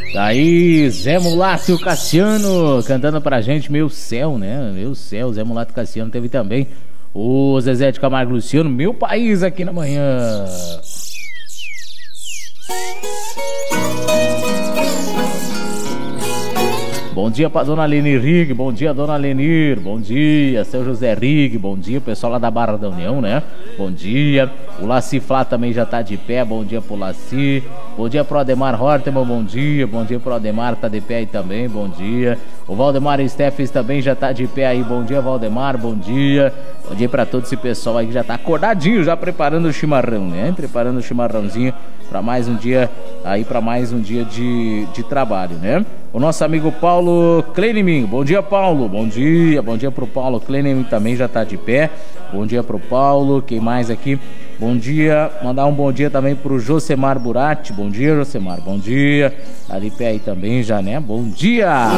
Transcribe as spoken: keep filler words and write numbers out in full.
Daí, Zé Mulato Cassiano cantando pra gente Meu Céu, né? Meu Céu, Zé Mulato Cassiano. Teve também o Zezé de Camargo Luciano, Meu País, aqui na manhã. Bom dia pra dona Lenir Rig, bom dia dona Lenir, bom dia, seu José Rig, bom dia, pessoal lá da Barra da União, né? Bom dia, o Laci Flá também já tá de pé, bom dia pro Laci, bom dia pro Ademar Horteman, bom dia, bom dia pro Ademar, tá de pé aí também, bom dia, o Valdemar Steffes também já tá de pé aí, bom dia Valdemar, bom dia, bom dia pra todo esse pessoal aí que já tá acordadinho, já preparando o chimarrão, né? Preparando o chimarrãozinho pra mais um dia, aí pra mais um dia de, de trabalho, né? O nosso amigo Paulo Kleinemin, bom dia Paulo, bom dia, bom dia pro Paulo Kleinemin também já tá de pé, bom dia pro Paulo, quem mais aqui? Bom dia, mandar um bom dia também pro Josemar Burati, bom dia Josemar, bom dia, tá de pé aí também já, né? Bom dia!